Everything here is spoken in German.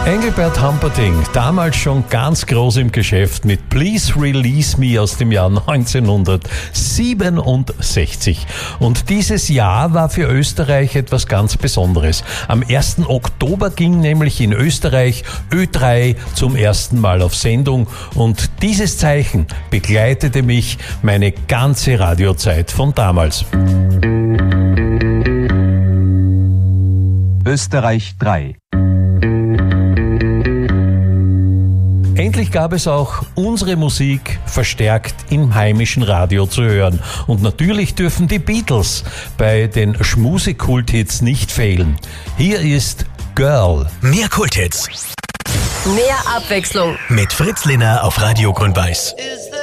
Engelbert Humperdinck, damals schon ganz groß im Geschäft mit Please Release Me aus dem Jahr 1967. Und dieses Jahr war für Österreich etwas ganz Besonderes. Am 1. Oktober ging nämlich in Österreich Ö3 zum ersten Mal auf Sendung und dieses Zeichen begleitete mich meine ganze Radiozeit von damals. Österreich 3. Endlich gab es auch unsere Musik verstärkt im heimischen Radio zu hören. Und natürlich dürfen die Beatles bei den Schmusekulthits nicht fehlen. Hier ist Girl. Mehr Kulthits. Mehr Abwechslung. Mit Fritz Linner auf Radio Grün-Weiß.